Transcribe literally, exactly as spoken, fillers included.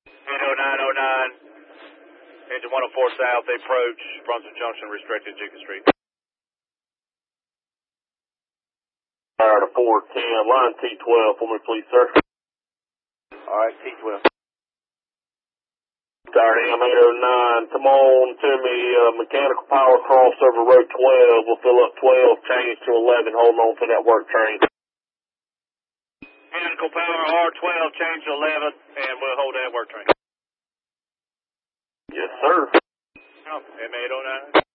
eight oh nine oh nine, engine one oh four south, approach, Brunswick Junction, restricted, Jenkins Street. Fire to four ten, line T twelve for me, please, sir. Alright, T twelve. Tired M eight oh nine, come on to me, uh, mechanical power crossover road twelve, we'll fill up twelve, change to eleven, holding on to that work train. Mechanical power R twelve, change to eleven, and we'll hold that work train. Yes, sir. M eight oh nine.